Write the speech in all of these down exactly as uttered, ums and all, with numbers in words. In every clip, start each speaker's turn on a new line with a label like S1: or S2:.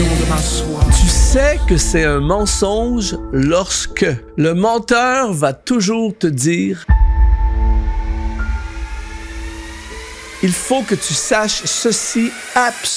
S1: de m'asseoir. Tu sais que c'est un mensonge lorsque le menteur va toujours te dire « Il faut que tu saches ceci absolument. »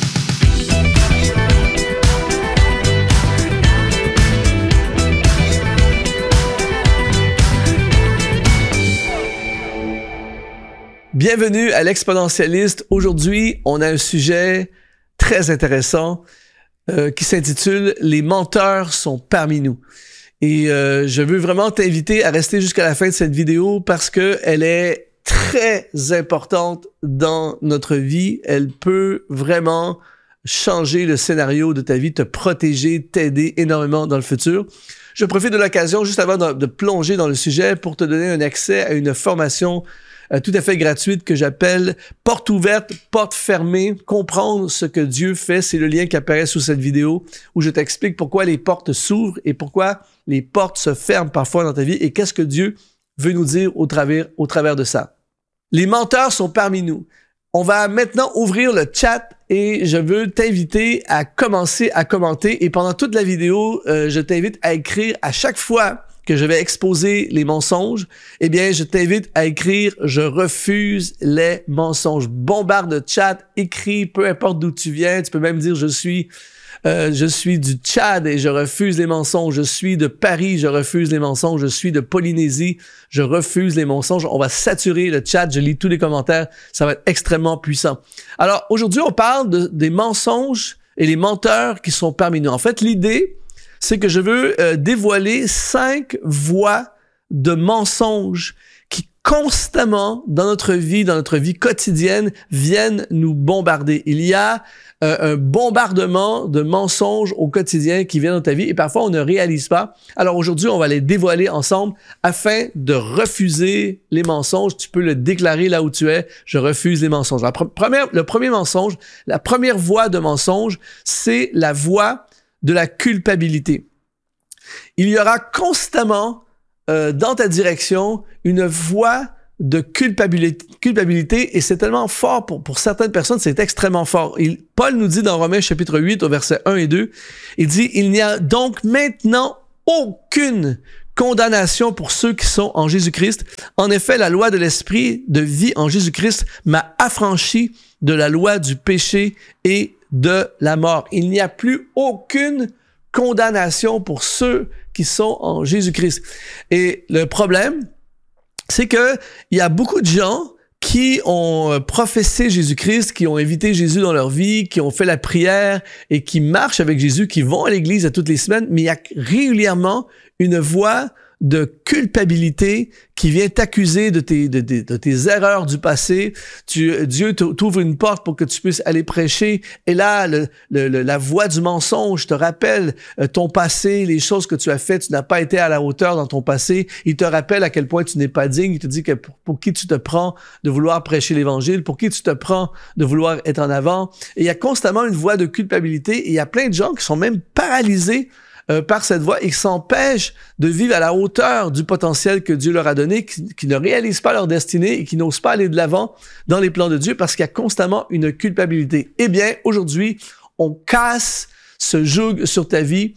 S1: Bienvenue à l'Exponentialiste. Aujourd'hui, on a un sujet très intéressant euh, qui s'intitule « Les menteurs sont parmi nous ». Et euh, je veux vraiment t'inviter à rester jusqu'à la fin de cette vidéo parce qu'elle est très importante dans notre vie. Elle peut vraiment changer le scénario de ta vie, te protéger, t'aider énormément dans le futur. Je profite de l'occasion, juste avant de, de plonger dans le sujet, pour te donner un accès à une formation Euh, tout à fait gratuite que j'appelle « Porte ouverte, porte fermée, comprendre ce que Dieu fait ». C'est le lien qui apparaît sous cette vidéo où je t'explique pourquoi les portes s'ouvrent et pourquoi les portes se ferment parfois dans ta vie et qu'est-ce que Dieu veut nous dire au travers, au travers de ça. Les menteurs sont parmi nous. On va maintenant ouvrir le chat et je veux t'inviter à commencer à commenter et pendant toute la vidéo, euh, je t'invite à écrire à chaque fois que je vais exposer les mensonges, eh bien, je t'invite à écrire « Je refuse les mensonges ». Bombarde de chat, écris, peu importe d'où tu viens. Tu peux même dire « Je suis euh, je suis du Tchad et je refuse les mensonges. Je suis de Paris, je refuse les mensonges. Je suis de Polynésie, je refuse les mensonges. » On va saturer le chat, je lis tous les commentaires. Ça va être extrêmement puissant. Alors, aujourd'hui, on parle de, des mensonges et les menteurs qui sont parmi nous. En fait, l'idée, c'est que je veux euh, dévoiler cinq voies de mensonges qui constamment, dans notre vie, dans notre vie quotidienne, viennent nous bombarder. Il y a euh, un bombardement de mensonges au quotidien qui viennent dans ta vie et parfois on ne réalise pas. Alors aujourd'hui, on va les dévoiler ensemble afin de refuser les mensonges. Tu peux le déclarer là où tu es. Je refuse les mensonges. La première, le premier mensonge, la première voie de mensonge, c'est la voie de la culpabilité. Il y aura constamment euh, dans ta direction une voie de culpabilité, culpabilité et c'est tellement fort pour, pour certaines personnes, c'est extrêmement fort. Il, Paul nous dit dans Romains chapitre huit au verset un et deux, il dit « Il n'y a donc maintenant aucune condamnation pour ceux qui sont en Jésus-Christ. En effet, la loi de l'esprit de vie en Jésus-Christ m'a affranchi de la loi du péché et de la mort. » Il n'y a plus aucune condamnation pour ceux qui sont en Jésus-Christ. Et le problème, c'est que il y a beaucoup de gens qui ont professé Jésus-Christ, qui ont invité Jésus dans leur vie, qui ont fait la prière et qui marchent avec Jésus, qui vont à l'église à toutes les semaines, mais il y a régulièrement une voix de culpabilité qui vient t'accuser de tes, de, de, de tes erreurs du passé. Tu, Dieu t'ouvre une porte pour que tu puisses aller prêcher. Et là, le, le, la voix du mensonge te rappelle ton passé, les choses que tu as faites. Tu n'as pas été à la hauteur dans ton passé. Il te rappelle à quel point tu n'es pas digne. Il te dit que pour, pour qui tu te prends de vouloir prêcher l'Évangile, pour qui tu te prends de vouloir être en avant. Et il y a constamment une voix de culpabilité. Et il y a plein de gens qui sont même paralysés Euh, par cette voie et qui s'empêchent de vivre à la hauteur du potentiel que Dieu leur a donné, qui, qui ne réalisent pas leur destinée et qui n'osent pas aller de l'avant dans les plans de Dieu parce qu'il y a constamment une culpabilité. Eh bien, aujourd'hui, on casse ce joug sur ta vie.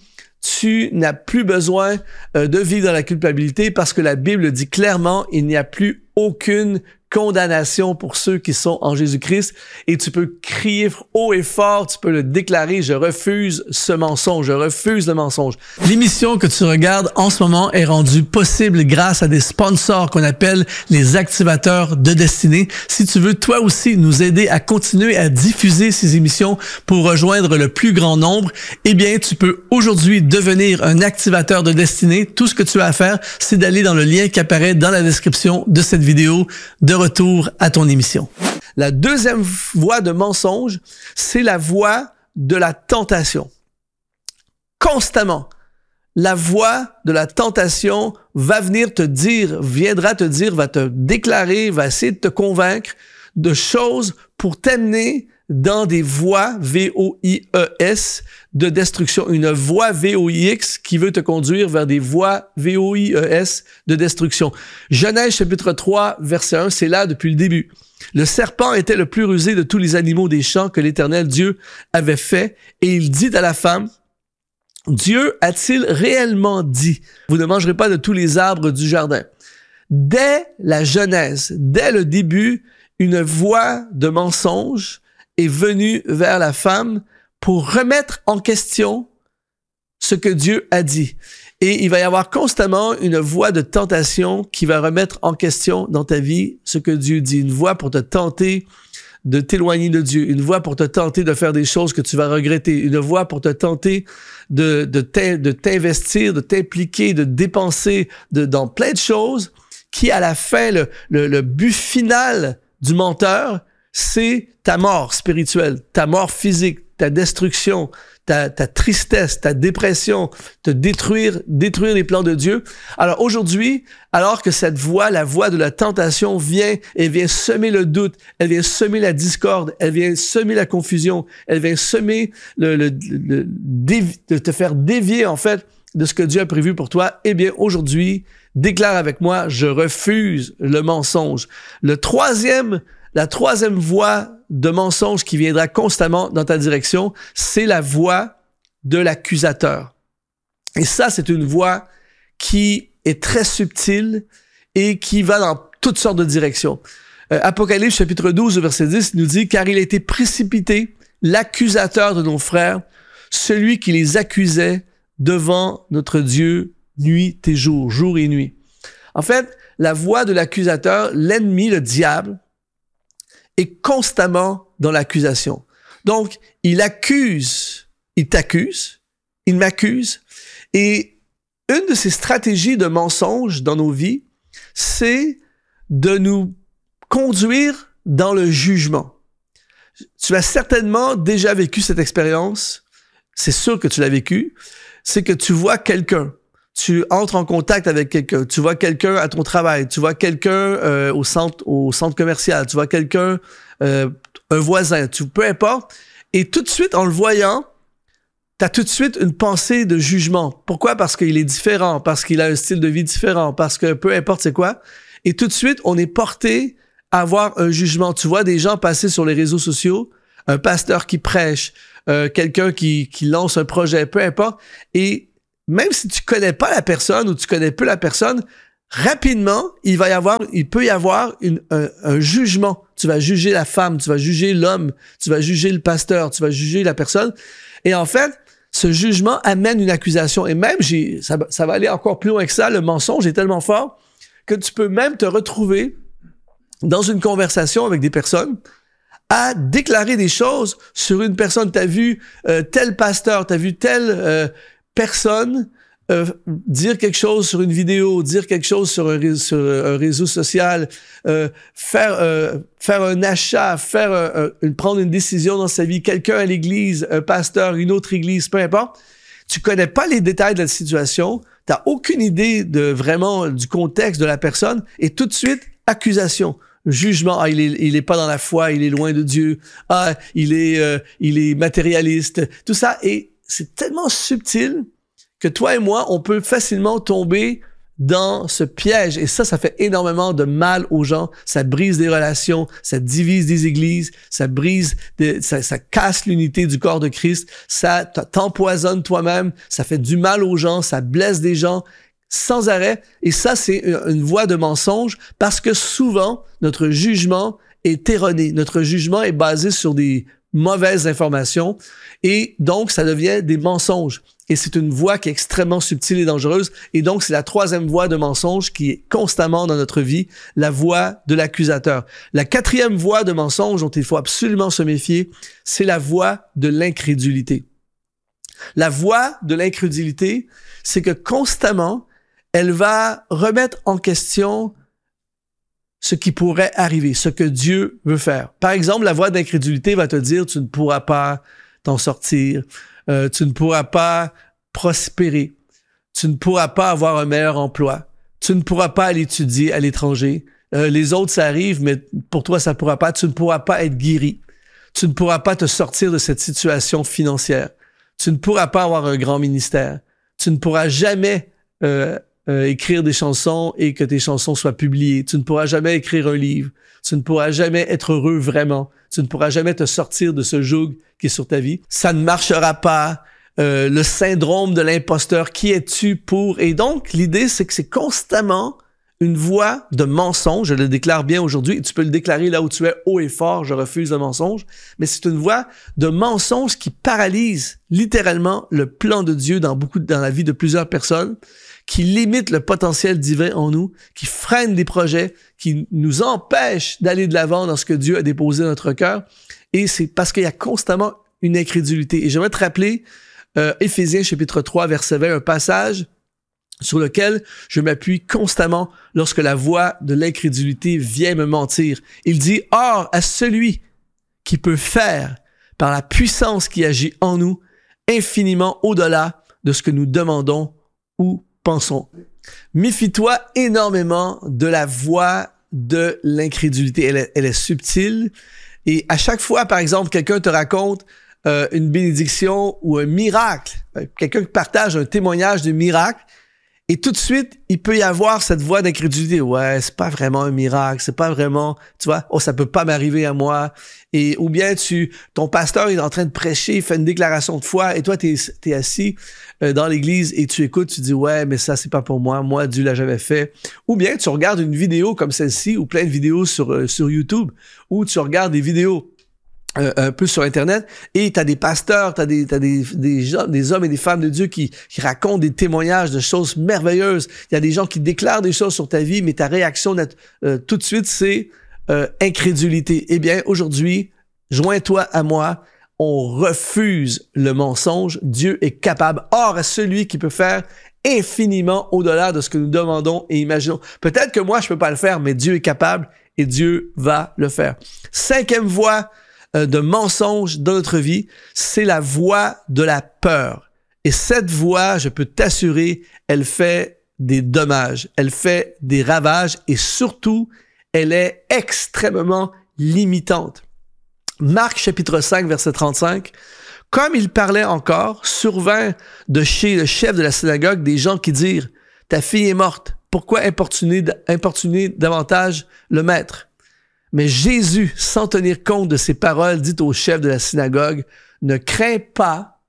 S1: Tu n'as plus besoin euh, de vivre dans la culpabilité parce que la Bible dit clairement, il n'y a plus aucune condamnation pour ceux qui sont en Jésus-Christ et tu peux crier haut et fort, tu peux le déclarer, je refuse ce mensonge, je refuse le mensonge. L'émission que tu regardes en ce moment est rendue possible grâce à des sponsors qu'on appelle les activateurs de destinée. Si tu veux toi aussi nous aider à continuer à diffuser ces émissions pour rejoindre le plus grand nombre, eh bien tu peux aujourd'hui devenir un activateur de destinée. Tout ce que tu as à faire, c'est d'aller dans le lien qui apparaît dans la description de cette vidéo. De retour à ton émission. La deuxième voie de mensonge, c'est la voie de la tentation. Constamment, la voie de la tentation va venir te dire, viendra te dire, va te déclarer, va essayer de te convaincre de choses pour t'amener dans des voies, V O I E S, de destruction. Une voie, V O I X, qui veut te conduire vers des voies, V O I E S, de destruction. Genèse chapitre trois, verset un, c'est là depuis le début. Le serpent était le plus rusé de tous les animaux des champs que l'Éternel Dieu avait fait, et il dit à la femme, Dieu a-t-il réellement dit, vous ne mangerez pas de tous les arbres du jardin? Dès la Genèse, dès le début, une voix de mensonge est venue vers la femme pour remettre en question ce que Dieu a dit. Et il va y avoir constamment une voix de tentation qui va remettre en question dans ta vie ce que Dieu dit. Une voix pour te tenter de t'éloigner de Dieu. Une voix pour te tenter de faire des choses que tu vas regretter. Une voix pour te tenter de, de, t'in, de t'investir, de t'impliquer, de dépenser de, dans plein de choses qui, à la fin, le, le, le but final du menteur, c'est ta mort spirituelle, ta mort physique, ta destruction, ta, ta tristesse, ta dépression, te détruire, détruire les plans de Dieu. Alors aujourd'hui, alors que cette voix, la voix de la tentation vient et vient semer le doute, elle vient semer la discorde, elle vient semer la confusion, elle vient semer le, le, le, le dévi- de te faire dévier en fait de ce que Dieu a prévu pour toi, eh bien aujourd'hui, déclare avec moi, je refuse le mensonge. Le troisième, la troisième voie de mensonge qui viendra constamment dans ta direction, c'est la voix de l'accusateur. Et ça, c'est une voix qui est très subtile et qui va dans toutes sortes de directions. Euh, Apocalypse chapitre douze, verset dix, nous dit « Car il a été précipité, l'accusateur de nos frères, celui qui les accusait devant notre Dieu nuit et jour, jour et nuit. » En fait, la voix de l'accusateur, l'ennemi, le diable, est constamment dans l'accusation. Donc, il accuse, il t'accuse, il m'accuse. Et une de ces stratégies de mensonge dans nos vies, c'est de nous conduire dans le jugement. Tu as certainement déjà vécu cette expérience, c'est sûr que tu l'as vécu, c'est que tu vois quelqu'un, tu entres en contact avec quelqu'un, tu vois quelqu'un à ton travail, tu vois quelqu'un euh, au centre au centre commercial, tu vois quelqu'un, euh, un voisin, tu, peu importe, et tout de suite, en le voyant, tu as tout de suite une pensée de jugement. Pourquoi? Parce qu'il est différent, parce qu'il a un style de vie différent, parce que peu importe c'est quoi, et tout de suite, on est porté à avoir un jugement. Tu vois des gens passer sur les réseaux sociaux, un pasteur qui prêche, euh, quelqu'un qui, qui lance un projet, peu importe, et même si tu connais pas la personne ou tu connais peu la personne, rapidement, il va y avoir, il peut y avoir une, un, un jugement. Tu vas juger la femme, tu vas juger l'homme, tu vas juger le pasteur, tu vas juger la personne. Et en fait, ce jugement amène une accusation. Et même, j'ai, ça, ça va aller encore plus loin que ça. Le mensonge est tellement fort que tu peux même te retrouver dans une conversation avec des personnes à déclarer des choses sur une personne. T'as vu euh, tel pasteur, t'as vu tel euh, personne euh, dire quelque chose sur une vidéo, dire quelque chose sur un, sur un réseau social, euh, faire euh, faire un achat, faire un, un, prendre une décision dans sa vie, quelqu'un à l'église, un pasteur, une autre église, peu importe. Tu connais pas les détails de la situation, t'as aucune idée de vraiment du contexte de la personne, et tout de suite accusation. Jugement, ah, il est, il est pas dans la foi, il est loin de Dieu, ah, il est, euh, il est matérialiste, tout ça. Et c'est tellement subtil que toi et moi, on peut facilement tomber dans ce piège. Et ça, ça fait énormément de mal aux gens. Ça brise des relations, ça divise des églises, ça brise, des, ça, ça casse l'unité du corps de Christ, ça t'empoisonne toi-même, ça fait du mal aux gens, ça blesse des gens sans arrêt. Et ça, c'est une voie de mensonge parce que souvent, notre jugement est erroné. Notre jugement est basé sur des mauvaises informations et donc, ça devient des mensonges. Et c'est une voie qui est extrêmement subtile et dangereuse. Et donc, c'est la troisième voie de mensonge qui est constamment dans notre vie, la voie de l'accusateur. La quatrième voie de mensonge dont il faut absolument se méfier, c'est la voie de l'incrédulité. La voie de l'incrédulité, c'est que constamment, elle va remettre en question ce qui pourrait arriver, ce que Dieu veut faire. Par exemple, la voie d'incrédulité va te dire « tu ne pourras pas t'en sortir, euh, tu ne pourras pas prospérer, tu ne pourras pas avoir un meilleur emploi, tu ne pourras pas aller étudier à l'étranger, euh, les autres ça arrive, mais pour toi ça ne pourra pas, tu ne pourras pas être guéri, Tu ne pourras pas te sortir de cette situation financière. Tu ne pourras pas avoir un grand ministère. Tu ne pourras jamais euh, euh, écrire des chansons et que tes chansons soient publiées. Tu ne pourras jamais écrire un livre. Tu ne pourras jamais être heureux vraiment. Tu ne pourras jamais te sortir de ce joug qui est sur ta vie. Ça ne marchera pas. Euh, le syndrome de l'imposteur. Qui es-tu pour? Et donc, l'idée, c'est que c'est constamment une voix de mensonge. Je le déclare bien aujourd'hui. Et tu peux le déclarer là où tu es, haut et fort. Je refuse le mensonge. Mais c'est une voix de mensonge qui paralyse littéralement le plan de Dieu dans beaucoup, dans la vie de plusieurs personnes, qui limite le potentiel divin en nous, qui freine des projets, qui nous empêche d'aller de l'avant dans ce que Dieu a déposé dans notre cœur. Et c'est parce qu'il y a constamment une incrédulité. Et j'aimerais te rappeler euh, Éphésiens chapitre trois, verset vingt, un passage sur lequel je m'appuie constamment lorsque la voix de l'incrédulité vient me mentir. Il dit « Or, à celui qui peut faire, par la puissance qui agit en nous, infiniment au-delà de ce que nous demandons ou pensons. » Méfie-toi énormément de la voix de l'incrédulité. Elle est, elle est subtile. Et à chaque fois, par exemple, quelqu'un te raconte euh, une bénédiction ou un miracle, quelqu'un qui partage un témoignage de miracle, et tout de suite, il peut y avoir cette voix d'incrédulité. Ouais, c'est pas vraiment un miracle, c'est pas vraiment, tu vois, oh, ça peut pas m'arriver à moi. Et, ou bien tu, ton pasteur est en train de prêcher, il fait une déclaration de foi, et toi, t'es, t'es assis euh, dans l'église et tu écoutes, tu dis, ouais, mais ça, c'est pas pour moi. Moi, Dieu l'a jamais fait. Ou bien tu regardes une vidéo comme celle-ci, ou plein de vidéos sur, euh, sur YouTube, ou tu regardes des vidéos Euh, un peu sur Internet, et t'as des pasteurs, t'as des, t'as des, des gens, des hommes et des femmes de Dieu qui, qui racontent des témoignages de choses merveilleuses. Il y a des gens qui déclarent des choses sur ta vie, mais ta réaction euh, tout de suite, c'est euh, incrédulité. Eh bien, aujourd'hui, joins-toi à moi. On refuse le mensonge. Dieu est capable. Or, à celui qui peut faire infiniment au-delà de ce que nous demandons et imaginons. Peut-être que moi, je peux pas le faire, mais Dieu est capable et Dieu va le faire. Cinquième voie de mensonge dans notre vie, c'est la voix de la peur. Et cette voix, je peux t'assurer, elle fait des dommages, elle fait des ravages et surtout, elle est extrêmement limitante. Marc chapitre cinq, verset trente-cinq, « Comme il parlait encore, survint de chez le chef de la synagogue des gens qui dirent « Ta fille est morte, pourquoi importuner, importuner davantage le maître? » Mais Jésus, sans tenir compte de ces paroles dites au chef de la synagogue, « Ne crains pas,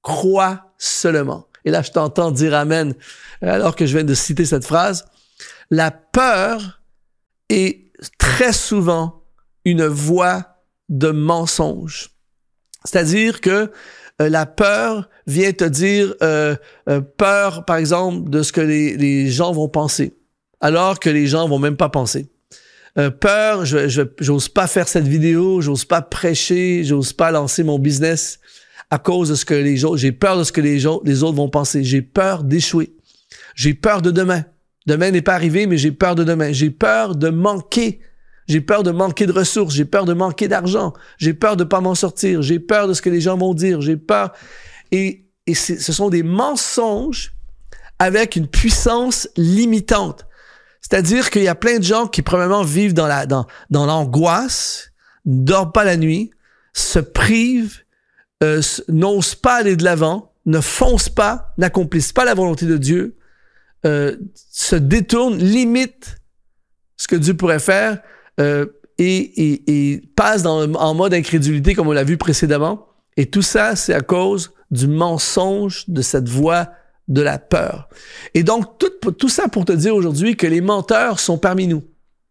S1: crois seulement. » Et là, je t'entends dire « Amen » alors que je viens de citer cette phrase. La peur est très souvent une voix de mensonge. C'est-à-dire que euh, la peur vient te dire euh, euh, peur, par exemple, de ce que les, les gens vont penser, alors que les gens vont même pas penser. Euh, peur, je, je, j'ose pas faire cette vidéo, j'ose pas prêcher, j'ose pas lancer mon business à cause de ce que les autres, j'ai peur de ce que les, gens, les autres vont penser. J'ai peur d'échouer. J'ai peur de demain. Demain n'est pas arrivé, mais j'ai peur de demain. J'ai peur de manquer. J'ai peur de manquer de ressources. J'ai peur de manquer d'argent. J'ai peur de pas m'en sortir. J'ai peur de ce que les gens vont dire. J'ai peur. Et, et c'est, ce sont des mensonges avec une puissance limitante. C'est-à-dire qu'il y a plein de gens qui, premièrement, vivent dans la, dans, dans l'angoisse, ne dorment pas la nuit, se privent, euh, n'osent pas aller de l'avant, ne foncent pas, n'accomplissent pas la volonté de Dieu, euh, se détournent, limitent ce que Dieu pourrait faire, euh, et, et, et passent dans, en mode incrédulité, comme on l'a vu précédemment. Et tout ça, c'est à cause du mensonge de cette voix de la peur. Et donc, tout, tout ça pour te dire aujourd'hui que les menteurs sont parmi nous.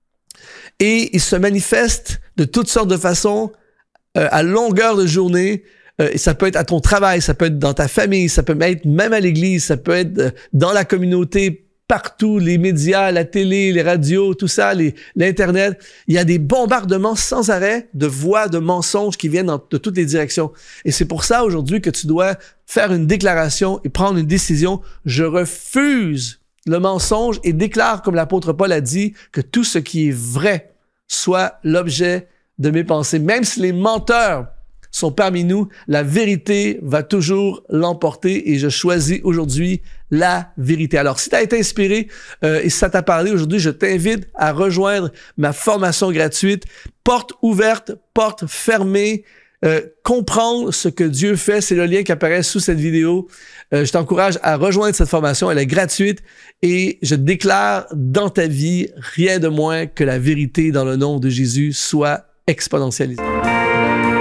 S1: Et ils se manifestent de toutes sortes de façons, euh, à longueur de journée. Euh, et ça peut être à ton travail, ça peut être dans ta famille, ça peut être même à l'église, ça peut être dans la communauté, partout, les médias, la télé, les radios, tout ça, les, l'Internet. Il y a des bombardements sans arrêt de voix, de mensonges qui viennent dans, de toutes les directions. Et c'est pour ça aujourd'hui que tu dois faire une déclaration et prendre une décision. Je refuse le mensonge et déclare, comme l'apôtre Paul a dit, que tout ce qui est vrai soit l'objet de mes pensées. Même si les menteurs sont parmi nous, la vérité va toujours l'emporter et je choisis aujourd'hui la vérité. Alors, si tu as été inspiré euh, et si ça t'a parlé aujourd'hui, je t'invite à rejoindre ma formation gratuite, porte ouverte, porte fermée, euh, comprendre ce que Dieu fait. C'est le lien qui apparaît sous cette vidéo. Euh, je t'encourage à rejoindre cette formation. Elle est gratuite et je déclare dans ta vie rien de moins que la vérité dans le nom de Jésus soit exponentialisée.